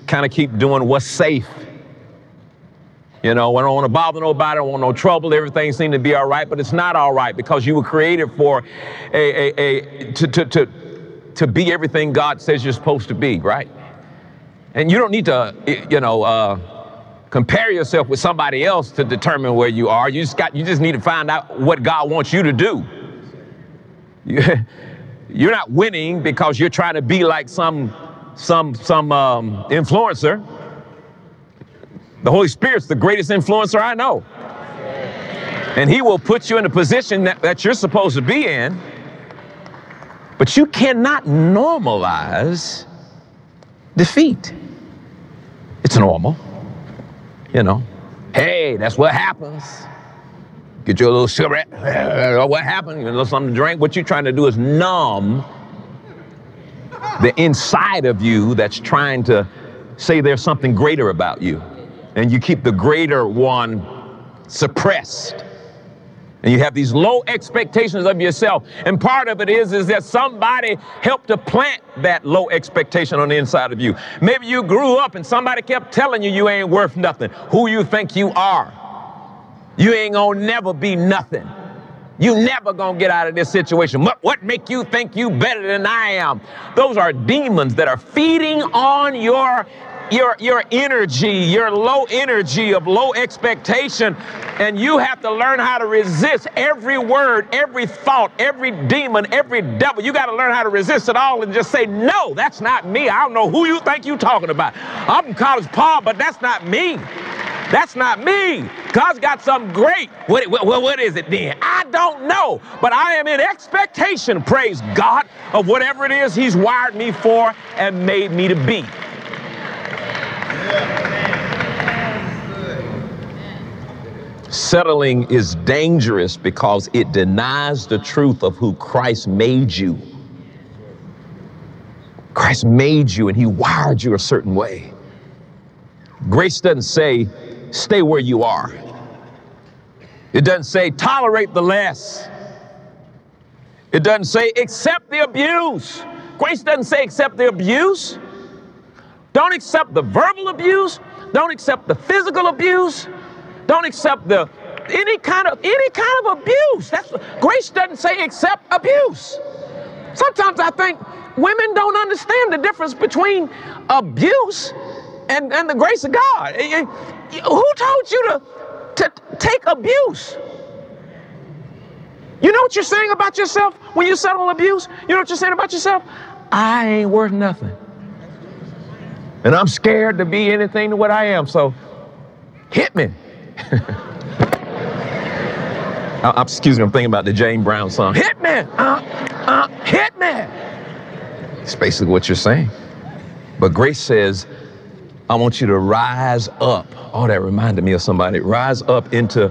kind of keep doing what's safe. You know, I don't want to bother nobody, I don't want no trouble, everything seems to be all right, but it's not all right because you were created for to be everything God says you're supposed to be, right? And you don't need to, compare yourself with somebody else to determine where you are. You just need to find out what God wants you to do. You're not winning because you're trying to be like some influencer. The Holy Spirit's the greatest influencer I know. And he will put you in a position that you're supposed to be in. But you cannot normalize defeat. It's normal. Hey, that's what happens. Get you a little cigarette. What happened? You know, something to drink. What you're trying to do is numb the inside of you that's trying to say there's something greater about you. And you keep the greater one suppressed. And you have these low expectations of yourself. And part of it is that somebody helped to plant that low expectation on the inside of you. Maybe you grew up and somebody kept telling you you ain't worth nothing. Who you think you are. You ain't gonna never be nothing. You never gonna get out of this situation. What make you think you better than I am? Those are demons that are feeding on your energy, your low energy of low expectation. And you have to learn how to resist every word, every thought, every demon, every devil. You got to learn how to resist it all and just say, no, that's not me. I don't know who you think you're talking about. I'm from College Park, but that's not me. That's not me. God's got something great. What is it then? I don't know, but I am in expectation, praise God, of whatever it is he's wired me for and made me to be. Settling is dangerous because it denies the truth of who Christ made you. Christ made you and he wired you a certain way. Grace doesn't say, stay where you are. It doesn't say, tolerate the less. It doesn't say, accept the abuse. Grace doesn't say, accept the abuse. Don't accept the verbal abuse. Don't accept the physical abuse. Don't accept any kind of abuse. Grace doesn't say accept abuse. Sometimes I think women don't understand the difference between abuse and the grace of God. Who told you to take abuse? You know what you're saying about yourself when you settle abuse? You know what you're saying about yourself? I ain't worth nothing. And I'm scared to be anything to what I am, so hit me. Excuse me, I'm thinking about the James Brown song. Hit me! Hit me! It's basically what you're saying. But grace says, I want you to rise up. Oh, that reminded me of somebody. Rise up into...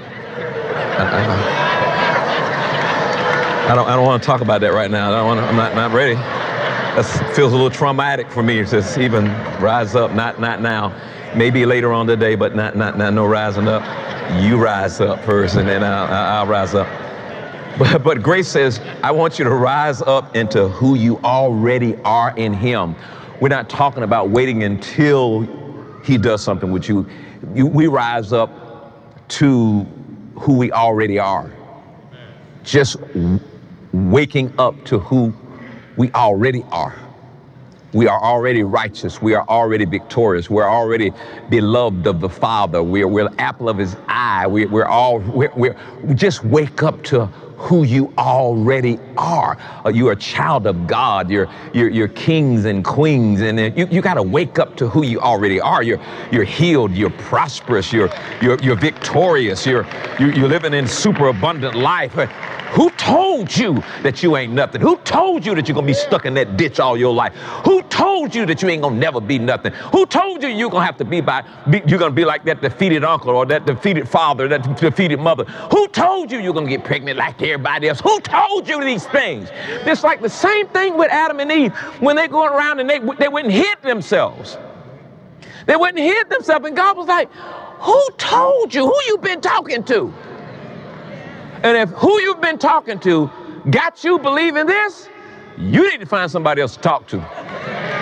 I don't want to talk about that right now. I'm not ready. That feels a little traumatic for me to even rise up. Not now. Maybe later on today, but not no rising up. You rise up first, and then I'll rise up. But grace says, I want you to rise up into who you already are in him. We're not talking about waiting until he does something with you. We rise up to who we already are. Just waking up to who we already are. We are already righteous. We are already victorious. We're already beloved of the Father. We're the apple of his eye. We just wake up to who you already are. You're a child of God. You're kings and queens, and you got to wake up to who you already are. You're healed. You're prosperous. You're victorious. You're living in super abundant life. Who told you that you ain't nothing? Who told you that you're going to be stuck in that ditch all your life? Who told you that you ain't going to never be nothing? Who told you you're going to have to you're going to be like that defeated uncle or that defeated father, that defeated mother? Who told you you're going to get pregnant like everybody else? Who told you these things? It's like the same thing with Adam and Eve when they going around and they went and hid themselves. They went and hid themselves, and God was like, who told you? Who you been talking to? And if who you've been talking to got you believing this, you need to find somebody else to talk to.